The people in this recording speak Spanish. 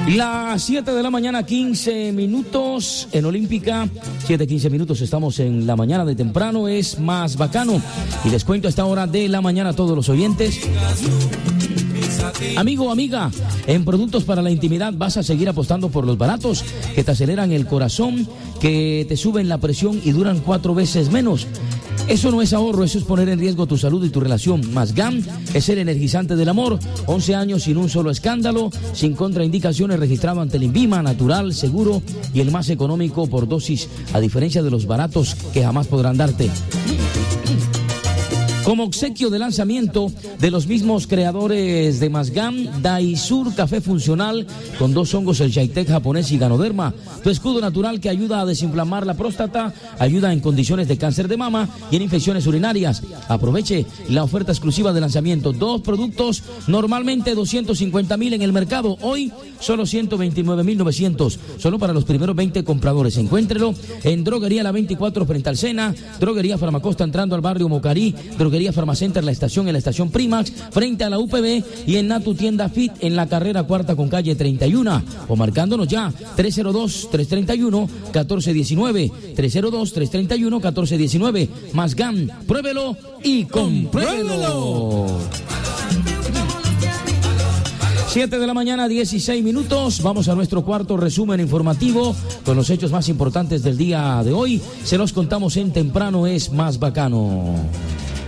Las 7 de la mañana, 15 minutos en Olímpica. 7:15 minutos, estamos en la mañana de temprano, es más bacano. Y les cuento a esta hora de la mañana a todos los oyentes. Amigo, amiga, en productos para la intimidad vas a seguir apostando por los baratos que te aceleran el corazón, que te suben la presión y duran 4 veces menos. Eso no es ahorro, eso es poner en riesgo tu salud y tu relación. Masgam es el energizante del amor. 11 años sin un solo escándalo, sin contraindicaciones, registrado ante el INVIMA, natural, seguro y el más económico por dosis, a diferencia de los baratos que jamás podrán darte. Como obsequio de lanzamiento de los mismos creadores de Masgam, Daisur Café Funcional con 2 hongos, el Shaitek japonés y Ganoderma, tu escudo natural que ayuda a desinflamar la próstata, ayuda en condiciones de cáncer de mama y en infecciones urinarias. Aproveche la oferta exclusiva de lanzamiento. 2 productos, normalmente 250,000 en el mercado, hoy solo 129,900, solo para los primeros 20 compradores. Encuéntrelo en Droguería La 24 frente al Sena, Droguería Farmacosta entrando al barrio Mocarí, Droguería Farmacenter en la estación Primax frente a la UPB y en Natu Tienda Fit en la carrera 4 con calle 31 o marcándonos ya 302-331-1419, 302-331-1419. Masgam, pruébelo y compruébelo. 7 de la mañana, 16 minutos. Vamos a nuestro cuarto resumen informativo con los hechos más importantes del día de hoy. Se los contamos en Temprano es más bacano.